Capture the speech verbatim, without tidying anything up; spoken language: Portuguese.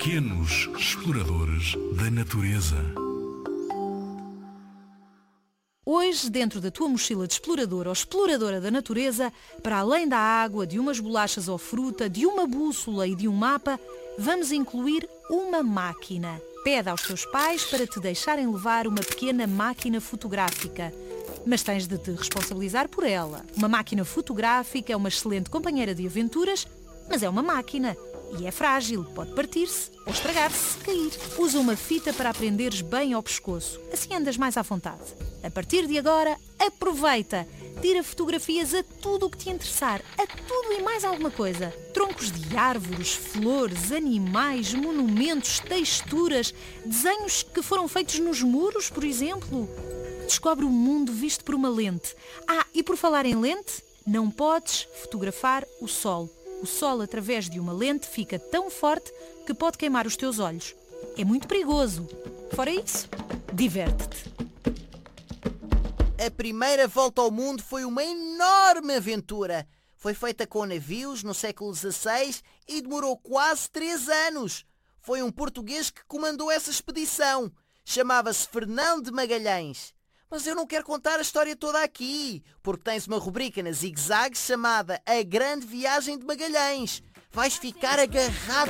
Pequenos exploradores da natureza. Hoje, dentro da tua mochila de explorador ou exploradora da natureza, para além da água, de umas bolachas ou fruta, de uma bússola e de um mapa, vamos incluir uma máquina. Pede aos teus pais para te deixarem levar uma pequena máquina fotográfica. Mas tens de te responsabilizar por ela. Uma máquina fotográfica é uma excelente companheira de aventuras, mas é uma máquina. E é frágil, pode partir-se ou estragar-se, cair. Usa uma fita para aprenderes bem ao pescoço, assim andas mais à vontade. A partir de agora, aproveita! Tira fotografias a tudo o que te interessar, a tudo e mais alguma coisa. Troncos de árvores, flores, animais, monumentos, texturas, desenhos que foram feitos nos muros, por exemplo. Descobre o mundo visto por uma lente. Ah, e por falar em lente, não podes fotografar o sol. O sol, através de uma lente, fica tão forte que pode queimar os teus olhos. É muito perigoso. Fora isso, diverte-te. A primeira volta ao mundo foi uma enorme aventura. Foi feita com navios no século dezasseis e demorou quase três anos. Foi um português que comandou essa expedição. Chamava-se Fernão de Magalhães. Mas eu não quero contar a história toda aqui, porque tens uma rubrica na Zig Zag chamada A Grande Viagem de Magalhães. Vais ficar agarrado